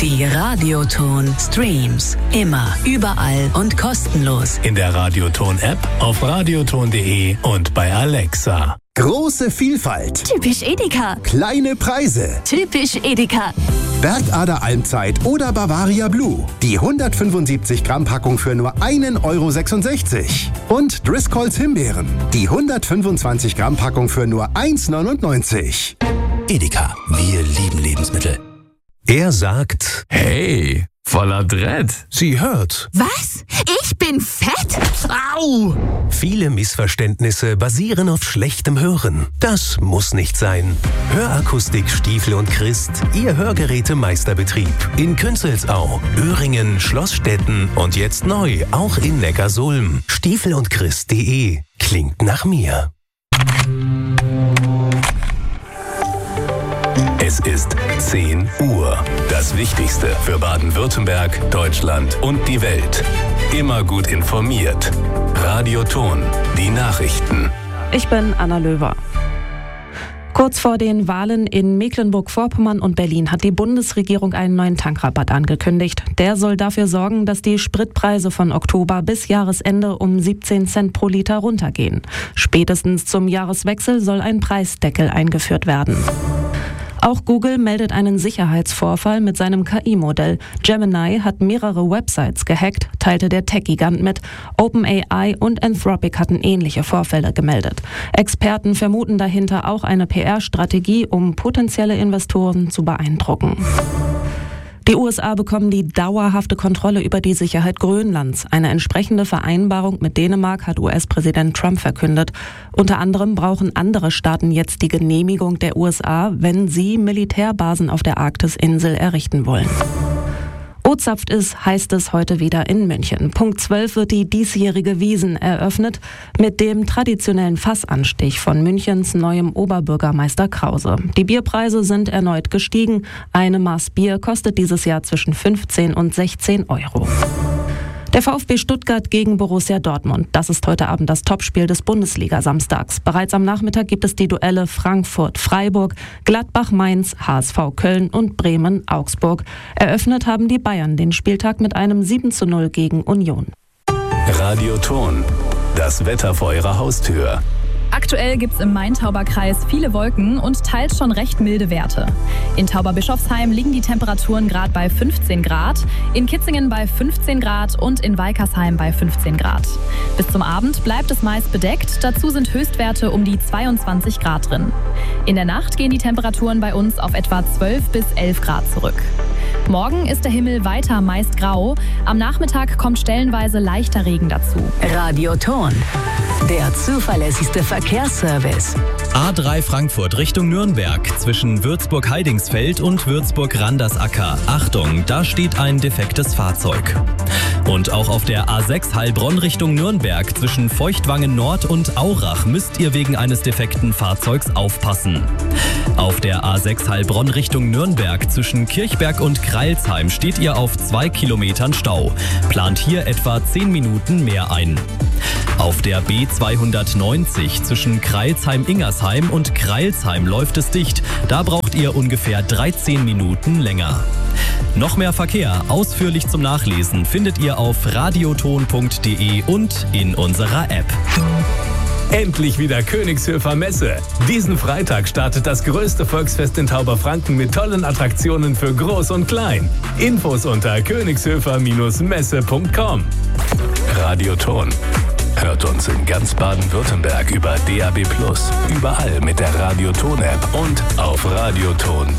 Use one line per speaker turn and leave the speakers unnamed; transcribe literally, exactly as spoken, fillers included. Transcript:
Die Radioton Streams. Immer, überall und kostenlos.
In der Radioton-App, auf radioton punkt de und bei Alexa.
Große Vielfalt.
Typisch Edeka.
Kleine Preise.
Typisch Edeka.
Bergader Almzeit oder Bavaria Blue. Die hundertfünfundsiebzig Gramm Packung für nur ein Euro sechsundsechzig. Und Driscolls Himbeeren. Die hundertfünfundzwanzig Gramm Packung für nur eins neunundneunzig.
Edeka, wir lieben Lebensmittel.
Er sagt, hey, voller Dread. Sie hört.
Was? Ich bin fett? Au!
Viele Missverständnisse basieren auf schlechtem Hören. Das muss nicht sein. Hörakustik Stiefel und Christ, Ihr Hörgerätemeisterbetrieb. In Künzelsau, Öhringen, Schlossstetten und jetzt neu auch in Neckarsulm. Stiefel und Christ punkt de. Klingt nach mir.
Es ist zehn Uhr. Das Wichtigste für Baden-Württemberg, Deutschland und die Welt. Immer gut informiert. Radioton, die Nachrichten.
Ich bin Anna Löwer. Kurz vor den Wahlen in Mecklenburg-Vorpommern und Berlin hat die Bundesregierung einen neuen Tankrabatt angekündigt. Der soll dafür sorgen, dass die Spritpreise von Oktober bis Jahresende um siebzehn Cent pro Liter runtergehen. Spätestens zum Jahreswechsel soll ein Preisdeckel eingeführt werden. Auch Google meldet einen Sicherheitsvorfall mit seinem K I-Modell. Gemini hat mehrere Websites gehackt, teilte der Tech-Gigant mit. OpenAI und Anthropic hatten ähnliche Vorfälle gemeldet. Experten vermuten dahinter auch eine P R-Strategie, um potenzielle Investoren zu beeindrucken. Die U S A bekommen die dauerhafte Kontrolle über die Sicherheit Grönlands. Eine entsprechende Vereinbarung mit Dänemark hat U S-Präsident Trump verkündet. Unter anderem brauchen andere Staaten jetzt die Genehmigung der U S A, wenn sie Militärbasen auf der Arktisinsel errichten wollen. O-Zapft ist, heißt es heute wieder in München. Punkt zwölf wird die diesjährige Wiesn eröffnet mit dem traditionellen Fassanstich von Münchens neuem Oberbürgermeister Krause. Die Bierpreise sind erneut gestiegen. Eine Maß Bier kostet dieses Jahr zwischen fünfzehn und sechzehn Euro. Der VfB Stuttgart gegen Borussia Dortmund. Das ist heute Abend das Topspiel des Bundesliga-Samstags. Bereits am Nachmittag gibt es die Duelle Frankfurt-Freiburg, Gladbach-Mainz, H S V Köln und Bremen-Augsburg. Eröffnet haben die Bayern den Spieltag mit einem sieben zu null gegen Union.
Radioton, das Wetter vor Ihrer Haustür.
Aktuell gibt es im Main-Tauber-Kreis viele Wolken und teils schon recht milde Werte. In Tauberbischofsheim liegen die Temperaturen gerade bei fünfzehn Grad, in Kitzingen bei fünfzehn Grad und in Weikersheim bei fünfzehn Grad. Bis zum Abend bleibt es meist bedeckt, dazu sind Höchstwerte um die zweiundzwanzig Grad drin. In der Nacht gehen die Temperaturen bei uns auf etwa zwölf bis elf Grad zurück. Morgen ist der Himmel weiter meist grau, am Nachmittag kommt stellenweise leichter Regen dazu.
Radioton, der zuverlässigste Verkehrsservice.
A drei Frankfurt Richtung Nürnberg zwischen Würzburg-Heidingsfeld und Würzburg-Randersacker. Achtung, da steht ein defektes Fahrzeug. Und auch auf der A sechs Heilbronn Richtung Nürnberg zwischen Feuchtwangen Nord und Aurach müsst ihr wegen eines defekten Fahrzeugs aufpassen. Auf der A sechs Heilbronn Richtung Nürnberg zwischen Kirchberg und Kreilsheim steht ihr auf zwei Kilometern Stau. Plant hier etwa zehn Minuten mehr ein. Auf der B zweihundertneunzig zwischen Kreilsheim-Ingersheim und Kreilsheim läuft es dicht. Da braucht ihr ungefähr dreizehn Minuten länger. Noch mehr Verkehr, ausführlich zum Nachlesen, findet ihr auf radioton punkt de und in unserer App.
Endlich wieder Königshöfer Messe. Diesen Freitag startet das größte Volksfest in Tauberfranken mit tollen Attraktionen für Groß und Klein. Infos unter königshöfer Bindestrich messe punkt com. Radioton. Hört uns in ganz Baden-Württemberg über D A B plus, überall mit der Radioton-App und auf radioton punkt